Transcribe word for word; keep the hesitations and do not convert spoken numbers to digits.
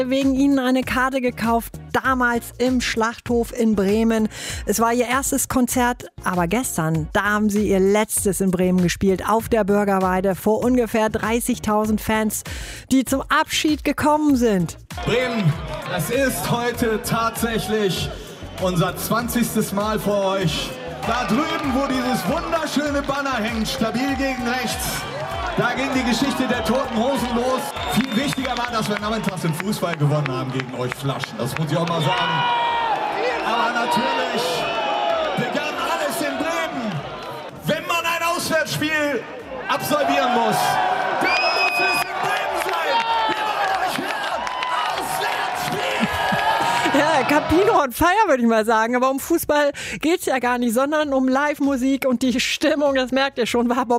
Wegen ihnen eine Karte gekauft, damals im Schlachthof in Bremen. Es war ihr erstes Konzert, aber gestern, da haben sie ihr letztes in Bremen gespielt, auf der Bürgerweide vor ungefähr dreißigtausend Fans, die zum Abschied gekommen sind. Bremen, das ist heute tatsächlich unser zwanzigstes Mal vor euch. Da drüben, wo dieses wunderschöne Banner hängt, stabil gegen rechts, da ging die Geschichte der Toten Hosen los. Viel wichtiger war, dass wir nachmittags den Fußball gewonnen haben gegen euch Flaschen. Das muss ich auch mal sagen. Aber natürlich begann alles in Bremen. Wenn man ein Auswärtsspiel absolvieren muss, dann muss es in Bremen sein. Wir wollen euch hören. Auswärtsspiel! Ja, Campino und Feier, würde ich mal sagen. Aber um Fußball geht's ja gar nicht, sondern um Live-Musik und die Stimmung, das merkt ihr schon, war Bob